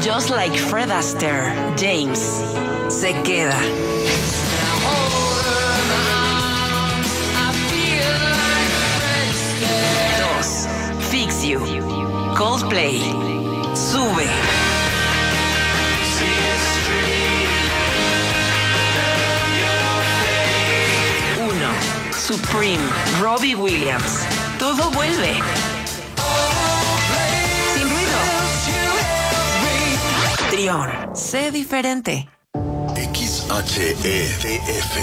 Just like Fred Astaire, James se queda. 2. Fix You, Coldplay, sube. 1. Supreme, Robbie Williams, todo vuelve. Sin ruido. Trión, sé diferente. XHETF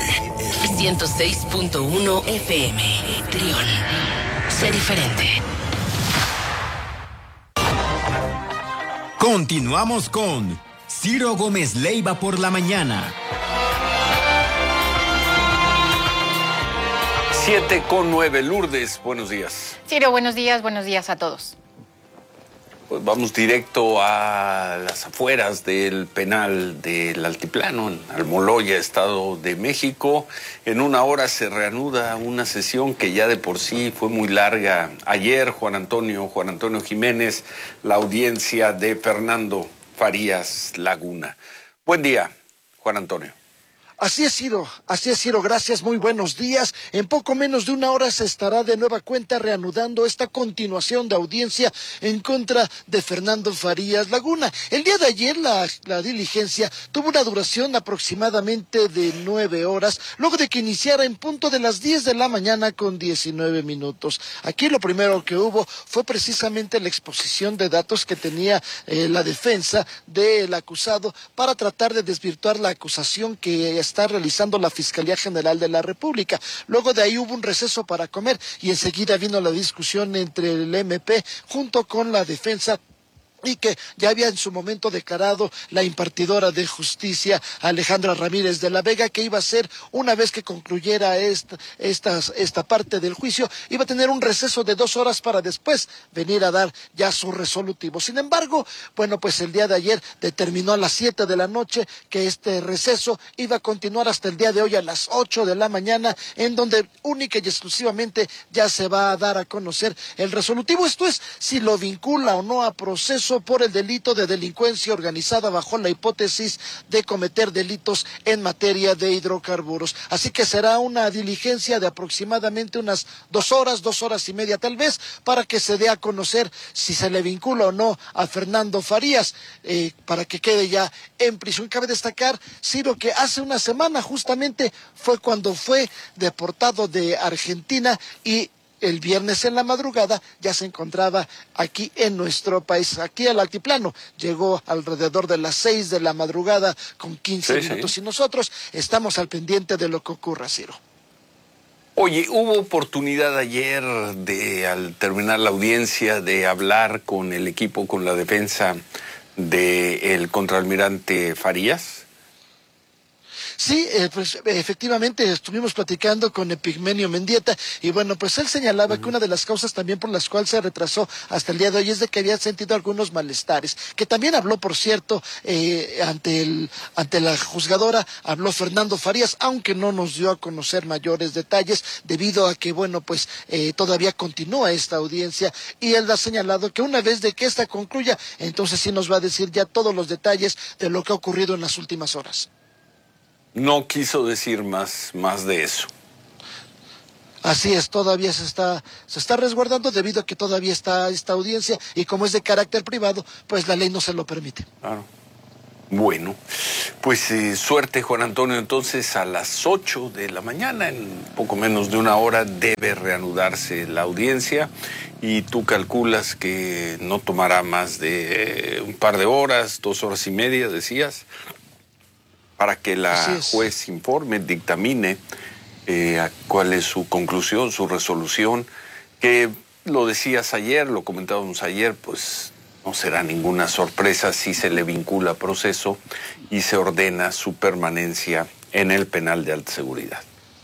106.1 FM. Trión, sé diferente. Continuamos con Ciro Gómez Leiva por la mañana. 7:09, Lourdes, buenos días. Ciro, buenos días a todos. Pues vamos directo a las afueras del penal del Altiplano, en Almoloya, Estado de México. En una hora se reanuda una sesión que ya de por sí fue muy larga. Ayer, Juan Antonio Jiménez, la audiencia de Fernando Farías Laguna. Buen día, Juan Antonio. Así es, Ciro, gracias, muy buenos días. En poco menos de una hora se estará de nueva cuenta reanudando esta continuación de audiencia en contra de Fernando Farías Laguna. El día de ayer la diligencia tuvo una duración aproximadamente de 9 horas, luego de que iniciara en punto de las 10 de la mañana con 19 minutos. Aquí lo primero que hubo fue precisamente la exposición de datos que tenía la defensa del acusado para tratar de desvirtuar la acusación que está realizando la Fiscalía General de la República. Luego de ahí hubo un receso para comer y enseguida vino la discusión entre el MP junto con la defensa, y que ya había en su momento declarado la impartidora de justicia, Alejandra Ramírez de la Vega, que iba a ser, una vez que concluyera esta parte del juicio, iba a tener un receso de 2 horas para después venir a dar ya su resolutivo. Sin embargo, bueno, pues el día de ayer determinó a las 7 de la noche que este receso iba a continuar hasta el día de hoy a las 8 de la mañana, en donde única y exclusivamente ya se va a dar a conocer el resolutivo. Esto es, si lo vincula o no a proceso por el delito de delincuencia organizada bajo la hipótesis de cometer delitos en materia de hidrocarburos. Así que será una diligencia de aproximadamente unas 2 horas y media tal vez, para que se dé a conocer si se le vincula o no a Fernando Farías, para que quede ya en prisión. Cabe destacar, Ciro, que hace una semana justamente fue cuando fue deportado de Argentina y el viernes en la madrugada ya se encontraba aquí en nuestro país, aquí al altiplano. Llegó alrededor de las 6 de la madrugada con 15 minutos. Y nosotros estamos al pendiente de lo que ocurra, Ciro. Oye, ¿hubo oportunidad ayer al terminar la audiencia, de hablar con el equipo, con la defensa del contraalmirante Farías? Sí, pues efectivamente estuvimos platicando con Epigmenio Mendieta y bueno, pues él señalaba que una de las causas también por las cuales se retrasó hasta el día de hoy es de que había sentido algunos malestares, que también habló, por cierto, ante la juzgadora, habló Fernando Farías, aunque no nos dio a conocer mayores detalles debido a que, bueno, pues todavía continúa esta audiencia y él ha señalado que una vez de que esta concluya, entonces sí nos va a decir ya todos los detalles de lo que ha ocurrido en las últimas horas. No quiso decir más de eso. Así es, todavía se está resguardando debido a que todavía está esta audiencia y como es de carácter privado, pues la ley no se lo permite. Claro. Bueno, pues suerte, Juan Antonio. Entonces a las 8 de la mañana, en poco menos de una hora, debe reanudarse la audiencia y tú calculas que no tomará más de un par de horas, 2 horas y media, decías, para que la juez informe, dictamine cuál es su conclusión, su resolución, que lo decías ayer, lo comentábamos ayer, pues no será ninguna sorpresa si se le vincula a proceso y se ordena su permanencia en el penal de alta seguridad.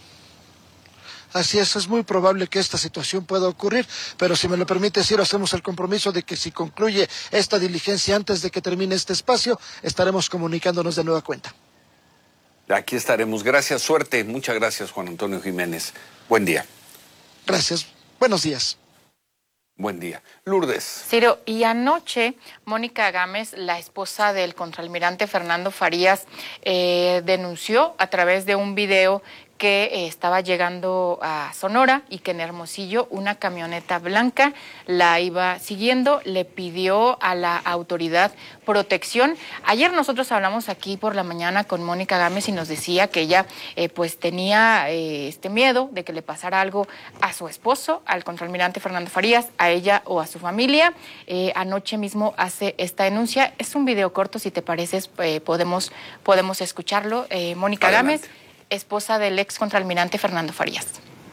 Así es muy probable que esta situación pueda ocurrir, pero si me lo permite, Ciro, hacemos el compromiso de que si concluye esta diligencia antes de que termine este espacio, estaremos comunicándonos de nueva cuenta. Aquí estaremos. Gracias, suerte. Muchas gracias, Juan Antonio Jiménez. Buen día. Gracias. Buenos días. Buen día. Lourdes. Ciro, y anoche Mónica Gámez, la esposa del contraalmirante Fernando Farías, denunció a través de un video que estaba llegando a Sonora y que en Hermosillo una camioneta blanca la iba siguiendo, le pidió a la autoridad protección. Ayer nosotros hablamos aquí por la mañana con Mónica Gámez y nos decía que ella pues tenía este miedo de que le pasara algo a su esposo, al contraalmirante Fernando Farías, a ella o a su familia. Anoche mismo hace esta denuncia. Es un video corto, si te pareces, podemos escucharlo. Mónica Gámez, esposa del ex contraalmirante Fernando Farías.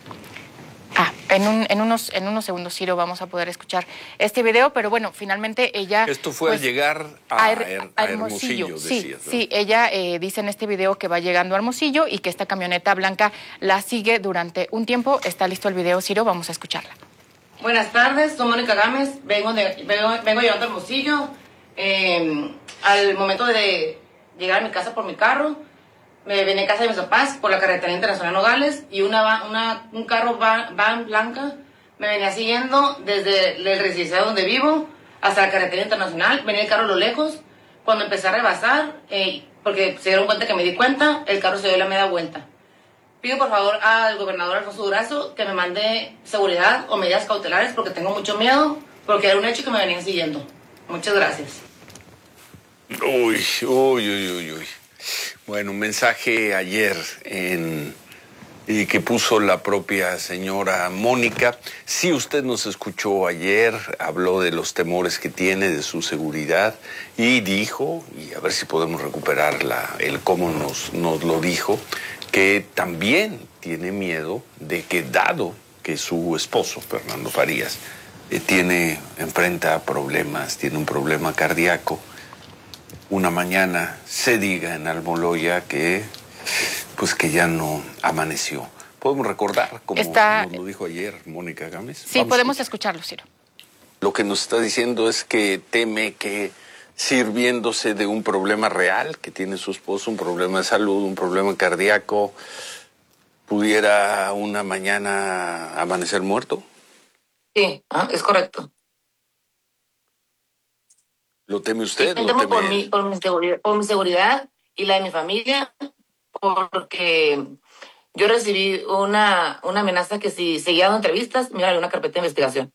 En unos segundos, Ciro, vamos a poder escuchar este video, pero bueno, finalmente ella... Esto fue pues, al llegar a Hermosillo, decías, ¿no? Sí, ella dice en este video que va llegando a Hermosillo y que esta camioneta blanca la sigue durante un tiempo. Está listo el video, Ciro, vamos a escucharla. Buenas tardes, soy Mónica Gámez, vengo llegando a Hermosillo. Al momento de llegar a mi casa por mi carro, me vine a casa de mis papás por la carretera internacional Nogales y un carro van blanca me venía siguiendo desde el residencial donde vivo hasta la carretera internacional. Venía el carro a lo lejos. Cuando empecé a rebasar, porque se dieron cuenta que me di cuenta, el carro se dio la media vuelta. Pido por favor al gobernador Alfonso Durazo que me mande seguridad o medidas cautelares porque tengo mucho miedo, porque era un hecho que me venían siguiendo. Muchas gracias. Uy. Bueno, un mensaje ayer y que puso la propia señora Mónica. Si usted nos escuchó ayer, habló de los temores que tiene de su seguridad y dijo, y a ver si podemos recuperar el cómo nos lo dijo, que también tiene miedo de que, dado que su esposo, Fernando Farías, enfrenta problemas, tiene un problema cardíaco, una mañana se diga en Almoloya que ya no amaneció. ¿Podemos recordar cómo nos lo dijo ayer Mónica Gámez? Sí, podemos escucharlo, Ciro. Lo que nos está diciendo es que teme que, sirviéndose de un problema real que tiene su esposo, un problema de salud, un problema cardíaco, pudiera una mañana amanecer muerto. Sí, es correcto. ¿Lo teme usted? Temo por mi seguridad y la de mi familia, porque yo recibí una amenaza que si seguía dando entrevistas, me iba a dar una carpeta de investigación.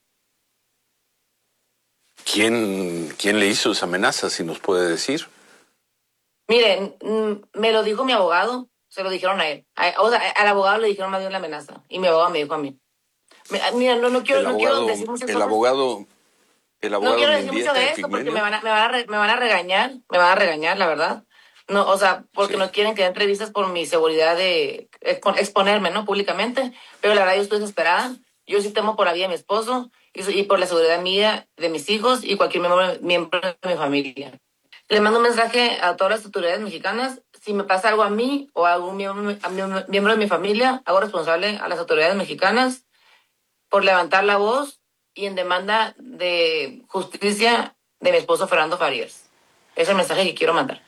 ¿Quién le hizo esa amenaza, si nos puede decir? Miren, me lo dijo mi abogado, se lo dijeron a él. Al abogado le dijeron más bien la amenaza, y mi abogado me dijo a mí. Mira, no quiero decir muchas cosas. No quiero decir mucho de esto porque me van a regañar, la verdad. No, porque no quieren que dé entrevistas por mi seguridad de exponerme, ¿no? Públicamente. Pero la verdad yo estoy desesperada. Yo sí temo por la vida de mi esposo y por la seguridad mía, de mis hijos y cualquier miembro de mi familia. Le mando un mensaje a todas las autoridades mexicanas. Si me pasa algo a mí o a algún miembro de mi familia, hago responsable a las autoridades mexicanas por levantar la voz y en demanda de justicia de mi esposo Fernando Farías. Es el mensaje que quiero mandar.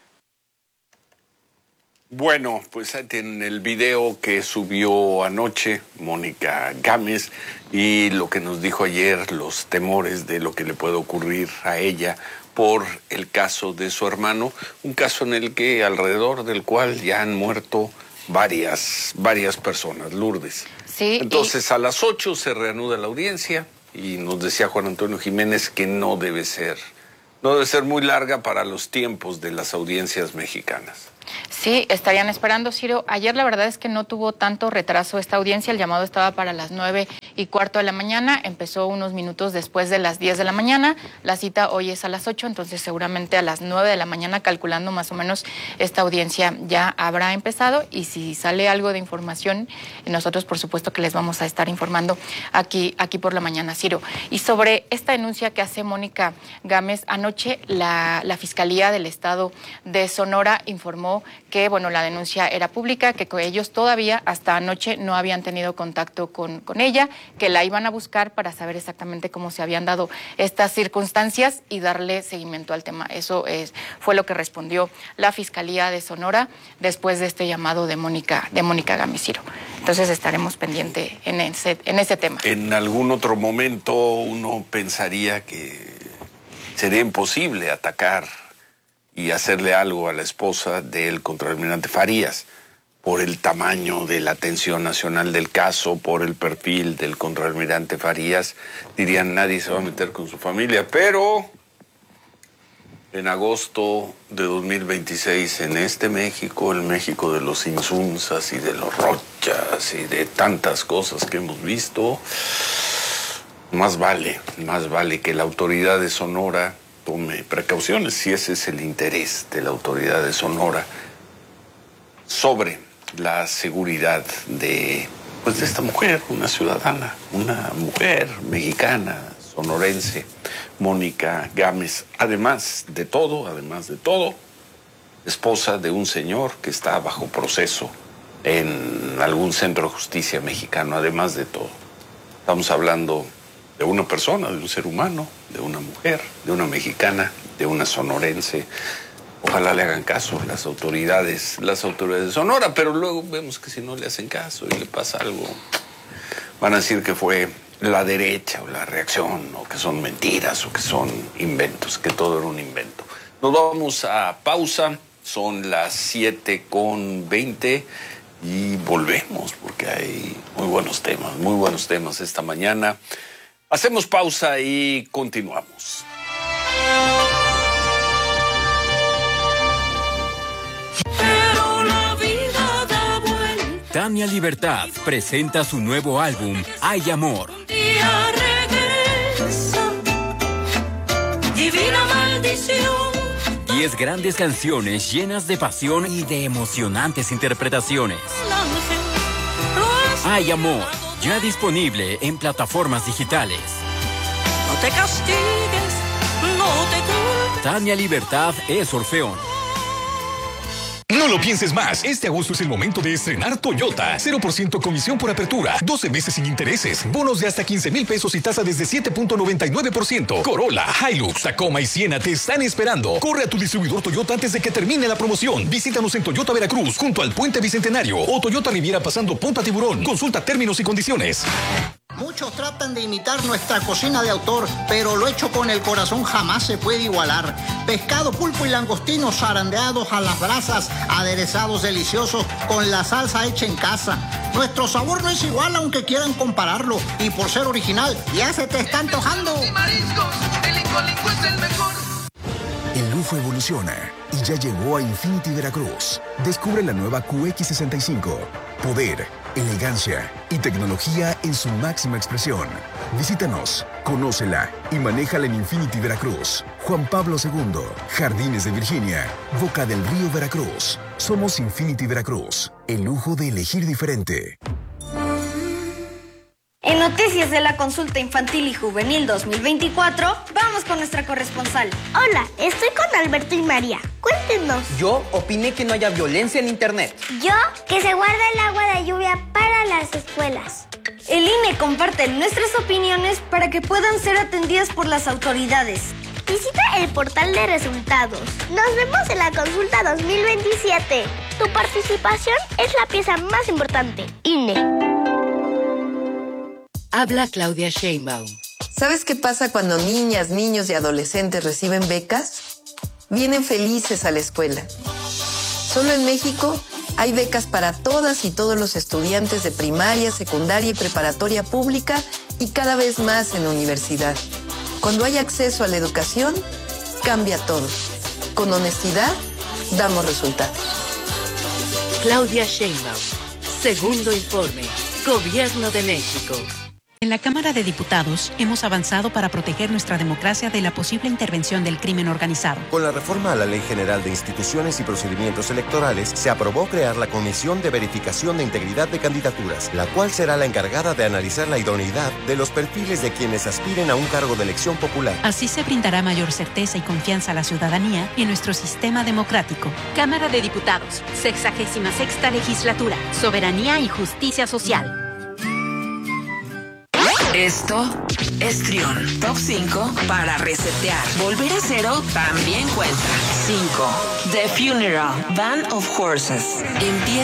Bueno, pues en el video que subió anoche Mónica Gámez y lo que nos dijo ayer, los temores de lo que le puede ocurrir a ella por el caso de su hermano, un caso en el que alrededor del cual ya han muerto varias personas, Lourdes. Sí. Entonces a las 8 se reanuda la audiencia. Y nos decía Juan Antonio Jiménez que no debe ser muy larga para los tiempos de las audiencias mexicanas. Sí, estarían esperando, Ciro. Ayer la verdad es que no tuvo tanto retraso esta audiencia. El llamado estaba para las 9:15 de la mañana. Empezó unos minutos después de las 10 de la mañana. La cita hoy es a las 8, entonces seguramente a las 9 de la mañana, calculando más o menos, esta audiencia ya habrá empezado. Y si sale algo de información, nosotros por supuesto que les vamos a estar informando aquí por la mañana, Ciro. Y sobre esta denuncia que hace Mónica Gámez, anoche la Fiscalía del Estado de Sonora informó que, la denuncia era pública, que ellos todavía hasta anoche no habían tenido contacto con ella, que la iban a buscar para saber exactamente cómo se habían dado estas circunstancias y darle seguimiento al tema. Eso fue lo que respondió la Fiscalía de Sonora después de este llamado de Mónica Gámez Ciro. Entonces estaremos pendientes en ese tema. En algún otro momento uno pensaría que sería imposible atacar y hacerle algo a la esposa del contraalmirante Farías por el tamaño de la atención nacional del caso, por el perfil del contraalmirante Farías. Dirían, nadie se va a meter con su familia, pero en agosto de 2026, en este México, el México de los Insunzas y de los Rochas y de tantas cosas que hemos visto, más vale que la autoridad de Sonora tome precauciones, si ese es el interés de la autoridad de Sonora, sobre la seguridad de esta mujer, una ciudadana, una mujer mexicana, sonorense, Mónica Gámez, además de todo, esposa de un señor que está bajo proceso en algún centro de justicia mexicano, además de todo. Estamos hablando de una persona, de un ser humano, de una mujer, de una mexicana, de una sonorense. Ojalá le hagan caso las autoridades de Sonora, pero luego vemos que si no le hacen caso y le pasa algo, van a decir que fue la derecha o la reacción, o que son mentiras, o que son inventos, que todo era un invento. Nos vamos a pausa, son las 7:20 y volvemos porque hay muy buenos temas esta mañana. Hacemos pausa y continuamos. Tania Libertad presenta su nuevo álbum, Hay Amor. Divina maldición. 10 grandes canciones llenas de pasión y de emocionantes interpretaciones. Hay Amor, ya disponible en plataformas digitales. No te castigues, no te culpes. Tania Libertad es Orfeón. No lo pienses más. Este agosto es el momento de estrenar Toyota. 0% comisión por apertura, 12 meses sin intereses, bonos de hasta 15,000 pesos y tasa desde 7.99%. Corolla, Hilux, Tacoma y Siena te están esperando. Corre a tu distribuidor Toyota antes de que termine la promoción. Visítanos en Toyota Veracruz, junto al Puente Bicentenario, o Toyota Riviera pasando Punta Tiburón. Consulta términos y condiciones. Muchos tratan de imitar nuestra cocina de autor, pero lo hecho con el corazón jamás se puede igualar. Pescado, pulpo y langostinos zarandeados a las brasas, aderezados deliciosos con la salsa hecha en casa. Nuestro sabor no es igual aunque quieran compararlo, y por ser original ya se te está antojando. El es el mejor. El lujo evoluciona y ya llegó a Infinity Veracruz. Descubre la nueva QX65. Poder, elegancia y tecnología en su máxima expresión. Visítanos, conócela y manéjala en Infinity Veracruz. Juan Pablo II, Jardines de Virginia, Boca del Río Veracruz. Somos Infinity Veracruz, el lujo de elegir diferente. En Noticias de la Consulta Infantil y Juvenil 2024, vamos con nuestra corresponsal. Hola, estoy con Alberto y María. Cuéntenos. Yo opiné que no haya violencia en Internet. Yo, que se guarda el agua de lluvia para las escuelas. El INE comparte nuestras opiniones para que puedan ser atendidas por las autoridades. Visita el portal de resultados. Nos vemos en la consulta 2027. Tu participación es la pieza más importante. INE. Habla Claudia Sheinbaum. ¿Sabes qué pasa cuando niñas, niños y adolescentes reciben becas? Vienen felices a la escuela. Solo en México hay becas para todas y todos los estudiantes de primaria, secundaria y preparatoria pública, y cada vez más en la universidad. Cuando hay acceso a la educación, cambia todo. Con honestidad, damos resultados. Claudia Sheinbaum. Segundo informe. Gobierno de México. En la Cámara de Diputados hemos avanzado para proteger nuestra democracia de la posible intervención del crimen organizado. Con la reforma a la Ley General de Instituciones y Procedimientos Electorales, se aprobó crear la Comisión de Verificación de Integridad de Candidaturas, la cual será la encargada de analizar la idoneidad de los perfiles de quienes aspiren a un cargo de elección popular. Así se brindará mayor certeza y confianza a la ciudadanía en nuestro sistema democrático. Cámara de Diputados, 66ª Legislatura, Soberanía y Justicia Social. Esto es Trión. Top 5 para resetear. Volver a cero también cuenta. 5. The Funeral, Band of Horses. Empieza